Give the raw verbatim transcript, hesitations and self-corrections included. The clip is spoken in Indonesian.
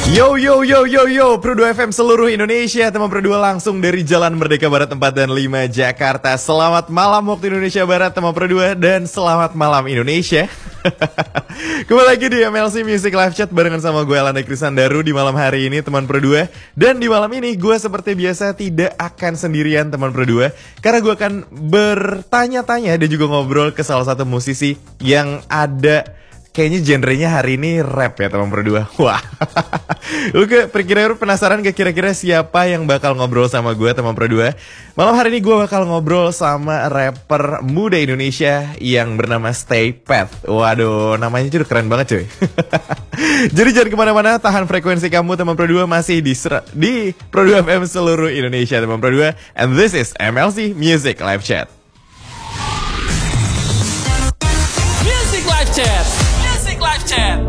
Yo yo yo yo yo Pro dua F M seluruh Indonesia, teman Pro dua langsung dari Jalan Merdeka Barat empat dan lima Jakarta. Selamat malam waktu Indonesia Barat teman Pro dua, dan selamat malam Indonesia. Kembali lagi di M L C Music Live Chat barengan sama gue Elanda Krisandaru di malam hari ini teman Pro dua. Dan di malam ini gue seperti biasa tidak akan sendirian teman Pro dua, karena gue akan bertanya-tanya dan juga ngobrol ke salah satu musisi yang ada kayaknya genrenya hari ini rap ya teman Pro dua. Wah. Oke, kira-kira penasaran gak kira-kira siapa yang bakal ngobrol sama gue teman Pro dua? Malam hari ini gue bakal ngobrol sama rapper muda Indonesia yang bernama Stay Path. Waduh, namanya cuy keren banget cuy. Jadi jangan kemana-mana, tahan frekuensi kamu teman Pro dua, masih di, di Pro dua F M seluruh Indonesia teman Pro dua. And this is M L C Music Live Chat.